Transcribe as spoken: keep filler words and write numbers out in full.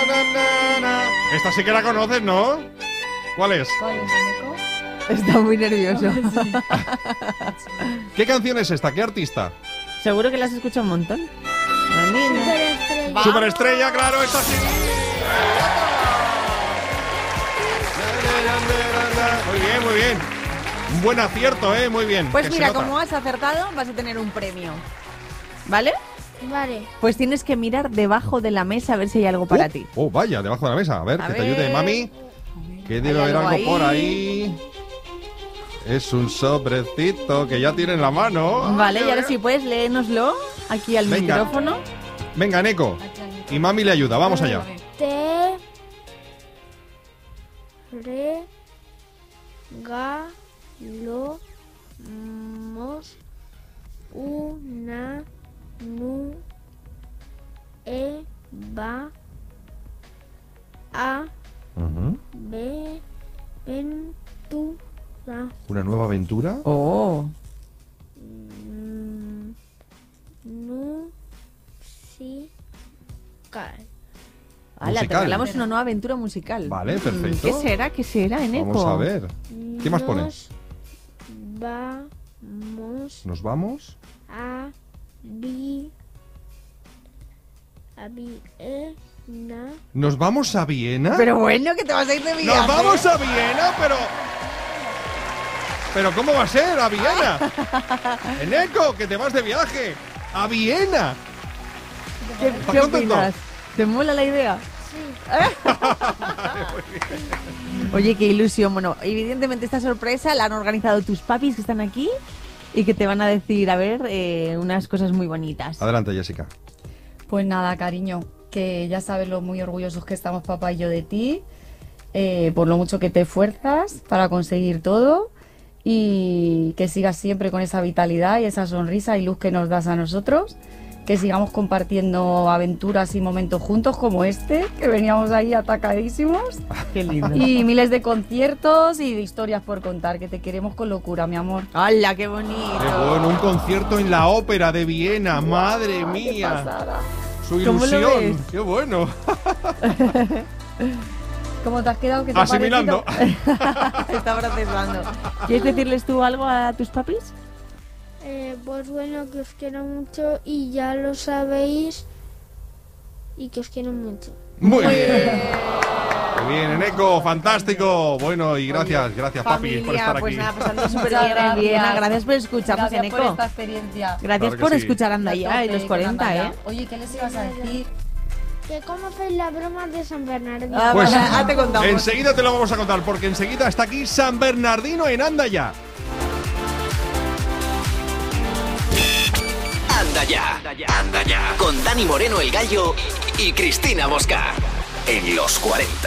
Esta sí que la conoces, ¿no? ¿Cuál es? ¿Cuál es, Eneco? Está muy nervioso. Sí. ¿Qué canción es esta? ¿Qué artista? Seguro que la has escuchado un montón. La niña. Superestrella. Superestrella, claro, esta sí. Muy bien, muy bien. Un buen acierto, ¿eh? Muy bien. Pues que se mira, nota. como has acertado, vas a tener un premio. ¿Vale? Vale. Pues tienes que mirar debajo de la mesa a ver si hay algo para Oh, ti. Oh, vaya, debajo de la mesa. A ver, A que te ver. ayude, mami. Que debe ¿Hay haber algo algo por ahí? ahí. Es un sobrecito que ya tiene en la mano. Vale, Ay, y ahora ay, si puedes léenoslo aquí al Venga. micrófono. Venga, Neko. Y mami le ayuda. Vamos allá. Te regalamos una nueva Ujú. aventura ¿Una nueva aventura? Oh. mm, musical. Hala, te Musical. regalamos una nueva aventura musical. Vale, perfecto. ¿Qué será? ¿Qué será, Eneco? Vamos a ver. ¿Qué más pone? Nos vamos ¿Nos vamos? a vi a Viena. ¿Nos vamos a Viena? Pero bueno, que te vas a ir de viaje. ¡Nos vamos a Viena! Pero... ¿Pero cómo va a ser? ¡A Viena! Eneco, que te vas de viaje. ¡A Viena! ¿Qué, ¿Estás qué contento? opinas? ¿Te mola la idea? Sí. Oye, qué ilusión. Bueno, evidentemente esta sorpresa la han organizado tus papis que están aquí y que te van a decir, a ver, eh, unas cosas muy bonitas. Adelante, Jessica. Pues nada, cariño, que ya sabes lo muy orgullosos que estamos papá y yo de ti, eh, por lo mucho que te esfuerzas para conseguir todo y que sigas siempre con esa vitalidad y esa sonrisa y luz que nos das a nosotros, que sigamos compartiendo aventuras y momentos juntos como este, que veníamos ahí atacadísimos, Qué lindo. y miles de conciertos y de historias por contar, que te queremos con locura, mi amor. ¡Hala, qué bonito! Qué bueno, un concierto en la ópera de Viena. ¡Madre ¡Qué mía! pasada! Su ¿Cómo lo ilusión. ves? ¡Qué bueno! ¿Cómo te has quedado? ¿Qué te ha Asimilando. parecido? Está procesando. ¿Quieres decirles tú algo a tus papis? Eh, pues bueno, que os quiero mucho y ya lo sabéis y que os quiero mucho. Muy bien. Muy bien, Eneco, fantástico. Bueno, y gracias, gracias, papi, por estar pues aquí. nada, pasando súper Muchas bien en Viena. gracias. Gracias por escucharnos, Gracias por Eneco. esta experiencia. Gracias Claro que por sí. escuchar Anda A Ya tope y los con cuarenta, Anda ¿eh? Ya. Oye, ¿qué les ibas a decir? Que conocéis la broma de San Bernardino. Ah, Pues vale, ahora te contamos. enseguida te lo vamos a contar, porque enseguida está aquí San Bernardino en Anda Ya. Anda ya, anda ya, con Dani Moreno el Gallo y Cristina Mosca en los cuarenta.